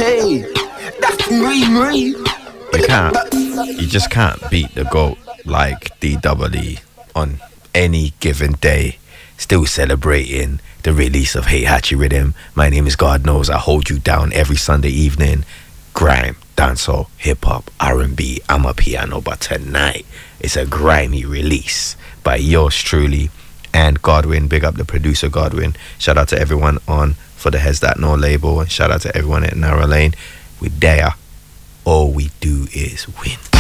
Hey, that's Marie. You just can't beat the GOAT like D-Double-E on any given day. Still celebrating the release of Heihachi Rhythm. My name is God Knows. I hold you down every Sunday evening. Grime, dancehall, hip-hop, R&B. I'm a piano, but tonight it's a grimy release by yours truly and Godwin. Big up the producer Godwin. Shout out to everyone on For the Heads That Know label, and shout out to everyone at Narrow Lane. We dare. All we do is win.